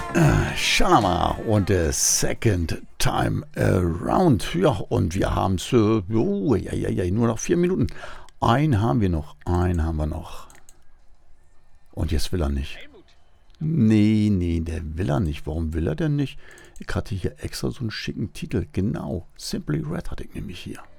Shalama und der Second Time Around. Ja, und wir haben es, nur noch 4 Minuten. Einen haben wir noch, Und jetzt will er nicht. Nee, der will er nicht. Warum will er denn nicht? Ich hatte hier extra so einen schicken Titel. Genau, Simply Red hatte ich nämlich hier.